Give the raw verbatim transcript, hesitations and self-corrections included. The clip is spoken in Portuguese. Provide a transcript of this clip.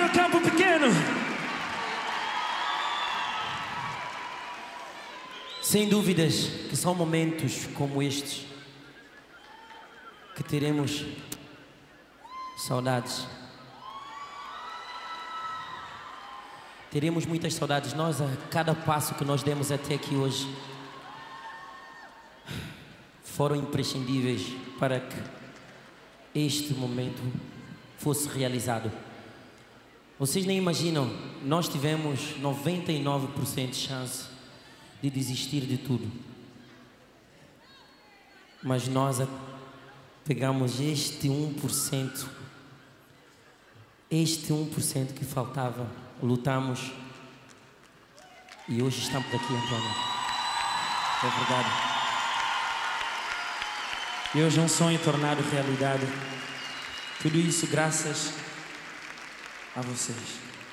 no campo pequeno. Sem dúvidas que são momentos como estes que teremos saudades. Teremos muitas saudades. Nós, a cada passo que nós demos até aqui hoje, foram imprescindíveis para que este momento fosse realizado. Vocês nem imaginam, nós tivemos noventa e nove por cento de chance de desistir de tudo. Mas nós pegamos este um por cento, este um por cento que faltava, lutamos e hoje estamos aqui, Antônio. É verdade. E hoje é um sonho tornado realidade. Tudo isso graças a vocês.